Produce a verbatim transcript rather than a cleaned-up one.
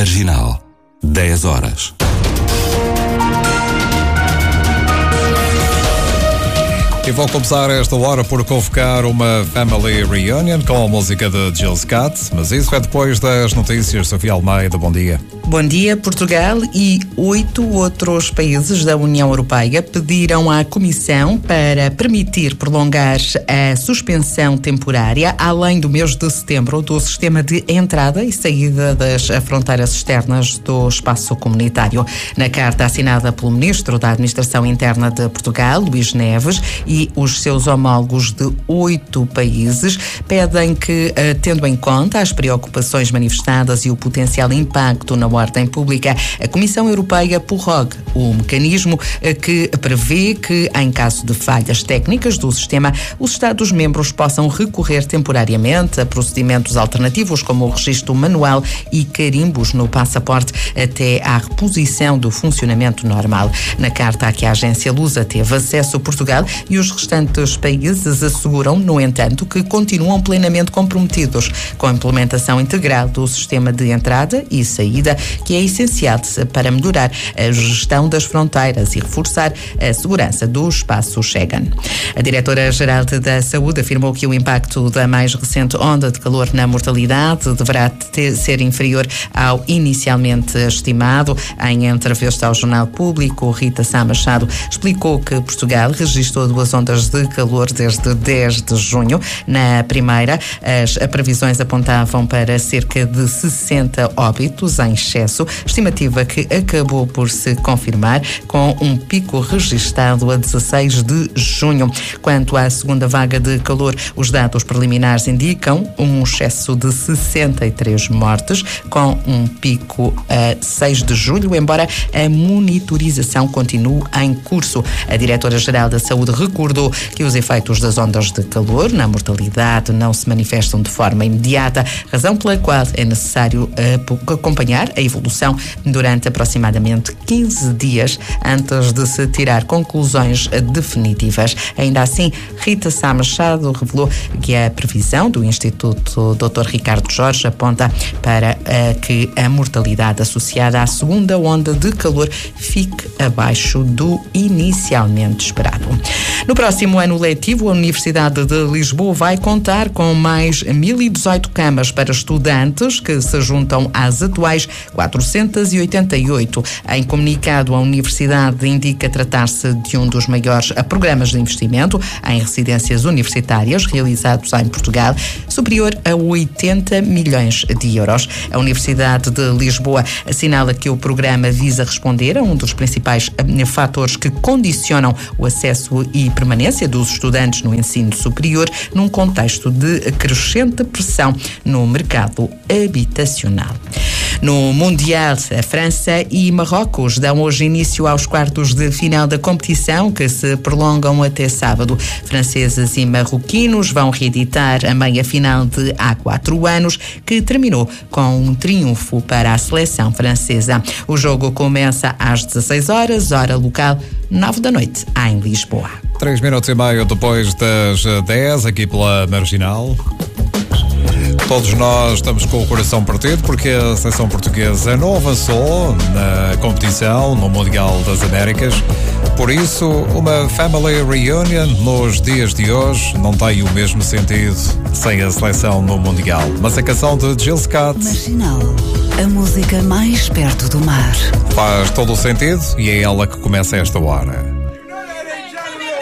Marginal, dez horas. E vou começar esta hora por convocar uma Family Reunion com a música de Jill Scott, mas isso é depois das notícias. Sofia Almeida, bom dia. Bom dia. Portugal e oito outros países da União Europeia pediram à Comissão para permitir prolongar a suspensão temporária, além do mês de setembro, do sistema de entrada e saída das fronteiras externas do espaço comunitário. Na carta assinada pelo Ministro da Administração Interna de Portugal, Luís Neves, e os seus homólogos de oito países pedem que, tendo em conta as preocupações manifestadas e o potencial impacto na ordem pública, a Comissão Europeia prorrogue o mecanismo que prevê que, em caso de falhas técnicas do sistema, os Estados-membros possam recorrer temporariamente a procedimentos alternativos, como o registro manual e carimbos no passaporte, até à reposição do funcionamento normal. Na carta a que a agência Lusa teve acesso, Portugal e os restantes países asseguram, no entanto, que continuam plenamente comprometidos com a implementação integral do sistema de entrada e saída, que é essencial para melhorar a gestão das fronteiras e reforçar a segurança do espaço Schengen. A diretora-geral da Saúde afirmou que o impacto da mais recente onda de calor na mortalidade deverá ter, ser inferior ao inicialmente estimado. Em entrevista ao Jornal Público, Rita Sá Machado explicou que Portugal registrou duas ondas de calor desde dez de junho. Na primeira, as previsões apontavam para cerca de sessenta óbitos em excesso, estimativa que acabou por se confirmar com um pico registado a dezasseis de junho. Quanto à segunda vaga de calor, os dados preliminares indicam um excesso de sessenta e três mortes, com um pico a seis de julho, embora a monitorização continue em curso. A diretora-geral da Saúde recordou que os efeitos das ondas de calor na mortalidade não se manifestam de forma imediata, razão pela qual é necessário uh, acompanhar a evolução durante aproximadamente quinze dias antes de se tirar conclusões definitivas. Ainda assim, Rita Sá Machado revelou que a previsão do Instituto doutor Ricardo Jorge aponta para uh, que a mortalidade associada à segunda onda de calor fique abaixo do inicialmente esperado. No próximo ano letivo, a Universidade de Lisboa vai contar com mais mil e dezoito camas para estudantes, que se juntam às atuais quatrocentas e oitenta e oito. Em comunicado, a Universidade indica tratar-se de um dos maiores programas de investimento em residências universitárias realizados em Portugal, superior a oitenta milhões de euros. A Universidade de Lisboa assinala que o programa visa responder a um dos principais fatores que condicionam o acesso e permanência dos estudantes no ensino superior, num contexto de crescente pressão no mercado habitacional. No Mundial, a França e Marrocos dão hoje início aos quartos de final da competição, que se prolongam até sábado. Franceses e marroquinos vão reeditar a meia-final de há quatro anos, que terminou com um triunfo para a seleção francesa. O jogo começa às dezasseis horas, hora local, nove da noite, em Lisboa. Três minutos e meio depois das dez, aqui pela Marginal. Todos nós estamos com o coração partido porque a seleção portuguesa não avançou na competição no Mundial das Américas. Por isso, uma Family Reunion nos dias de hoje não tem o mesmo sentido sem a seleção no Mundial. Mas a canção de Jill Scott, Marginal, a música mais perto do mar, faz todo o sentido e é ela que começa esta hora.